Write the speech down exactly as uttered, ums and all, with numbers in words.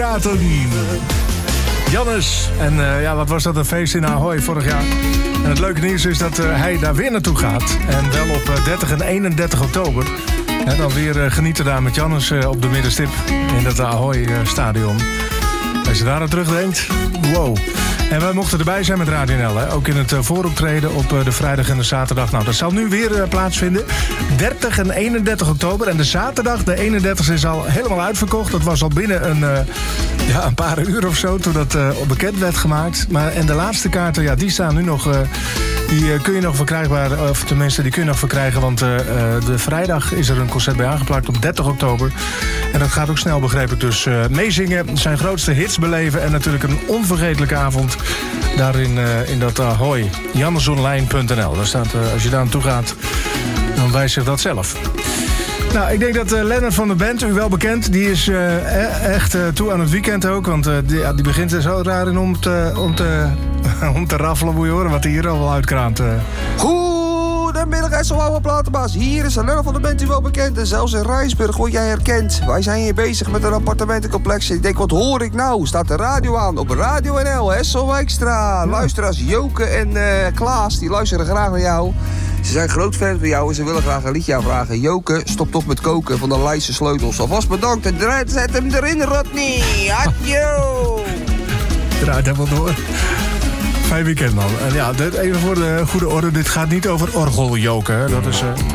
Jannes. En uh, ja, wat was dat een feest in Ahoy vorig jaar. En het leuke nieuws is dat uh, hij daar weer naartoe gaat. En wel op uh, dertig en eenendertig oktober. En dan weer uh, genieten daar met Jannes uh, op de middenstip in het Ahoy-stadion. Uh, Als je daar aan terugdenkt, wow. En wij mochten erbij zijn met Radio N L, hè? Ook in het uh, vooroptreden op uh, de vrijdag en de zaterdag. Nou, dat zal nu weer uh, plaatsvinden. dertig en eenendertig oktober. En de zaterdag, de eenendertigste, is al helemaal uitverkocht. Dat was al binnen een, uh, ja, een paar uur of zo toen dat uh, bekend werd gemaakt. Maar, en de laatste kaarten, ja, die staan nu nog... Uh, die uh, kun je nog verkrijgbaar, of tenminste, die kun je nog verkrijgen. Want uh, uh, de vrijdag is er een concert bij aangeplakt op dertig oktober. En dat gaat ook snel, begreep ik. Dus uh, meezingen, zijn grootste hits beleven. En natuurlijk een onvergetelijke avond daarin uh, in dat Ahoy. jannesonline punt n l. Daar staat, uh, als je daar naartoe gaat, dan wijst zich dat zelf. Nou, ik denk dat uh, Lennart van de band, u wel bekend, die is uh, echt uh, toe aan het weekend ook. Want uh, die, ja, die begint er zo raar in om te, om te, om te raffelen, moet je horen wat hij hier al wel uitkraamt. Uh. Goedemiddag, S O oude platenbaas. Hier is Lennart van de band, u wel bekend. En zelfs in Rijnsburg word jij herkend. Wij zijn hier bezig met een appartementencomplex. Ik denk, wat hoor ik nou? Staat de radio aan op Radio N L, S O Extra. Luisteraars Joke en uh, Klaas, die luisteren graag naar jou. Ze zijn groot fan van jou en ze willen graag een liedje aanvragen. Joke, stop toch met koken van de Leidse Sleutels. Alvast bedankt en draait, zet hem erin, Rodney. Adjo! Draait helemaal door. Fijn weekend, man. En ja, dit, even voor de goede orde, dit gaat niet over orgeljoken. Dat is... Uh...